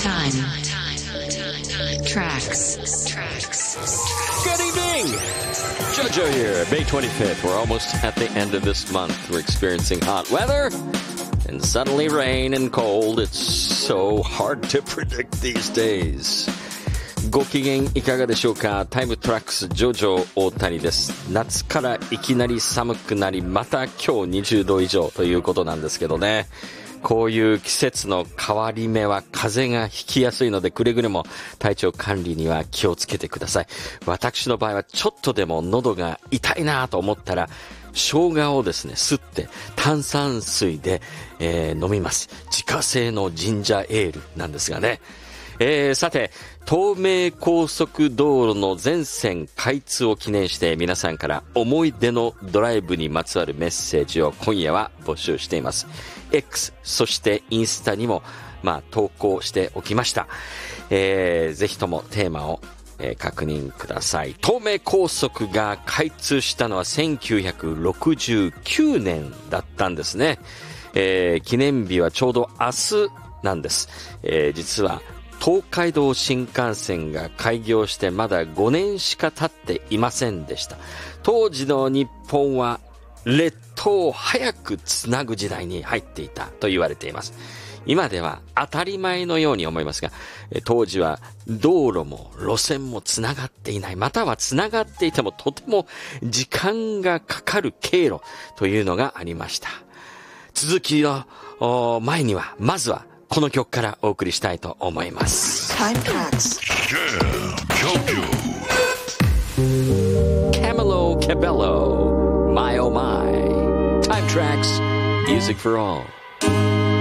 Tracks. Good evening! JoJo here, May 25th. We're almost at the end of this month. We're experiencing hot weather and suddenly rain and cold. It's so hard to predict these days. ご機嫌いかがでしょうか。タイムトラックスJoJo大谷です。夏からいきなり寒くなり、また今日20度以上ということなんですけどね。こういう季節の変わり目は風邪がひきやすいので、くれぐれも体調管理には気をつけてください。私の場合はちょっとでも喉が痛いなと思ったら、生姜をですね、すって炭酸水で、飲みます。自家製のジンジャーエールなんですがね。さて、東名高速道路の全線開通を記念して皆さんから思い出のドライブにまつわるメッセージを今夜は募集しています。X、そしてインスタにも、投稿しておきました。ぜひともテーマを、確認ください。東名高速が開通したのは1969年だったんですね。記念日はちょうど明日なんです。実は東海道新幹線が開業してまだ5年しか経っていませんでした。当時の日本は列島を早くつなぐ時代に入っていたと言われています。今では当たり前のように思いますが、当時は道路も路線もつながっていない、またはつながっていてもとても時間がかかる経路というのがありました。続きの前にはまずはこの曲からお送りしたいと思います。 Time Tracks. Camilo Cabello, My Oh My. Time Tracks, Music for All.